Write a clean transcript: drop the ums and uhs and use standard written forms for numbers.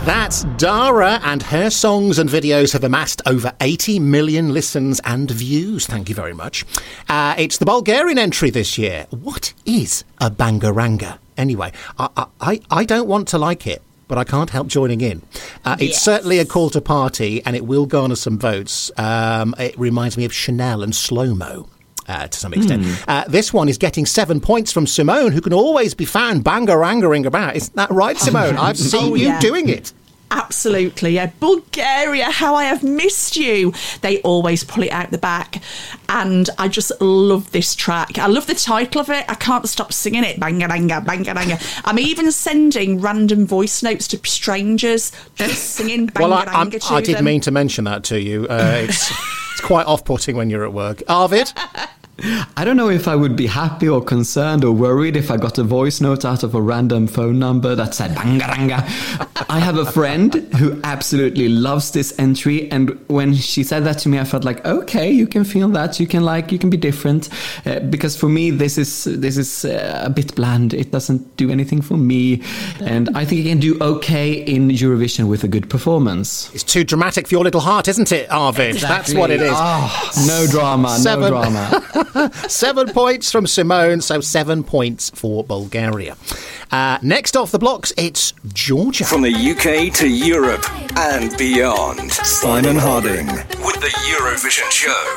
That's Dara, and her songs and videos have amassed over 80 million listens and views. Thank you very much. It's the Bulgarian entry this year. What is a bangaranga? Anyway, I don't want to like it, but I can't help joining in. It's certainly a call to party, and it will garner some votes. It reminds me of Chanel and Slow-Mo. To some extent. This one is getting 7 points from Simone, who can always be found bangarangering about. Isn't that right, Simone? I've seen you doing it. Absolutely, yeah. Bulgaria, how I have missed you. They always pull it out the back. And I just love this track. I love the title of it. I can't stop singing it. Bangaranga, bangaranga. I'm even sending random voice notes to strangers just singing bangaranga to them. I did mean to mention that to you. It's quite off-putting when you're at work. Arvid? I don't know if I would be happy or concerned or worried if I got a voice note out of a random phone number that said bangaranga. I have a friend who absolutely loves this entry, and when she said that to me, I felt like, okay, you can feel that, you can be different, because for me this is a bit bland. It doesn't do anything for me, and I think it can do okay in Eurovision with a good performance. It's too dramatic for your little heart, isn't it, Arvid? Exactly. That's what it is. No drama, no drama. 7 points from Simone, so 7 points for Bulgaria. Next off the blocks, it's Georgia. From the UK to Europe and beyond, Simon Harding with the Eurovision Show.